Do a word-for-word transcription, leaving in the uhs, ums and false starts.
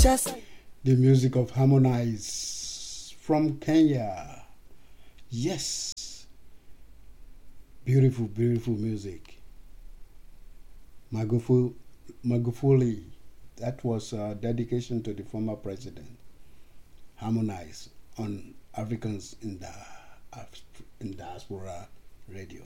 The music of Harmonize from Kenya. Yes. Beautiful, beautiful music. Magufuli, Magufuli. That was a dedication to the former president. Harmonize on Africans in the in diaspora radio.